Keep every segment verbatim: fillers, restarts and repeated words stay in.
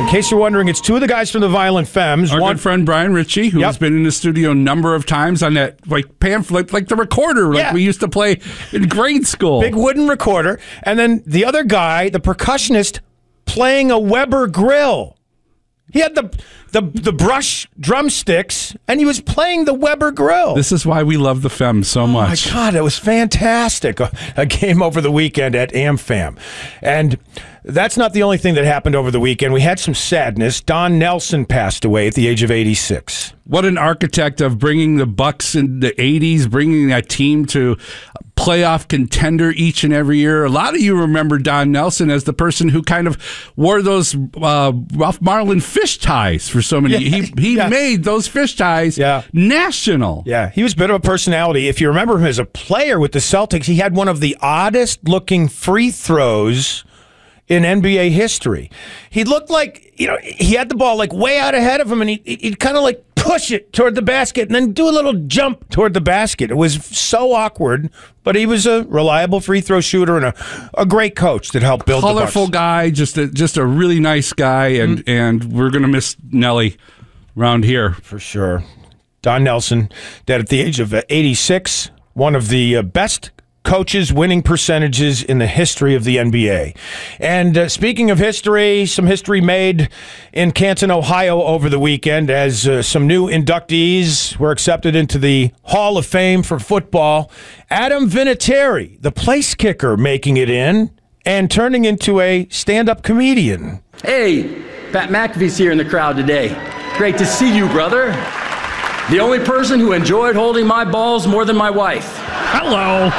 In case you're wondering, it's two of the guys from the Violent Femmes. Our One good friend Brian Ritchie, who Yep. has been in the studio a number of times on that like pamphlet, like the recorder, like Yeah. we used to play in grade school. big wooden recorder. And then the other guy, the percussionist, playing a Weber grill. He had the the the brush drumsticks, and he was playing the Weber grill. This is why we love the Femmes so much. Oh my God, it was fantastic. A, a game over the weekend at AmFam. And that's not the only thing that happened over the weekend. We had some sadness. Don Nelson passed away at the age of eighty-six. What an architect of bringing the Bucks in the eighties, bringing that team to playoff contender each and every year. A lot of you remember Don Nelson as the person who kind of wore those uh, Ralph Marlin fish ties for so many. Yeah, he he yeah. made those fish ties Yeah. national. Yeah, he was a bit of a personality. If you remember him as a player with the Celtics, he had one of the oddest looking free throws in N B A history. He looked like, you know, he had the ball like way out ahead of him, and he, he'd kind of like push it toward the basket and then do a little jump toward the basket. It was so awkward, but he was a reliable free throw shooter and a, a great coach that helped build Colorful the Bucks. guy, just a, just a really nice guy, and, Mm-hmm. and we're going to miss Nelly around here. For sure. Don Nelson, dead at the age of eighty-six, one of the uh, best coaches winning percentages in the history of the N B A. And uh, speaking of history, some history made in Canton, Ohio over the weekend as uh, some new inductees were accepted into the Hall of Fame for football. Adam Vinatieri, the place kicker, making it in and turning into a stand-up comedian. Hey, Pat McAfee's here in the crowd today. Great to see you, brother. The only person who enjoyed holding my balls more than my wife. Hello.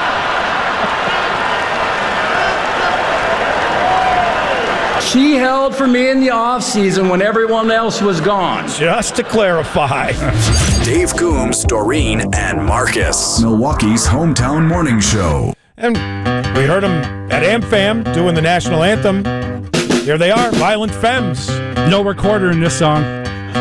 She held for me in the off season when everyone else was gone. Just to clarify. Dave Coombs, Doreen, and Marcus. Milwaukee's hometown morning show. And we heard them at AmFam doing the national anthem. Here they are, Violent Femmes. No recorder in this song.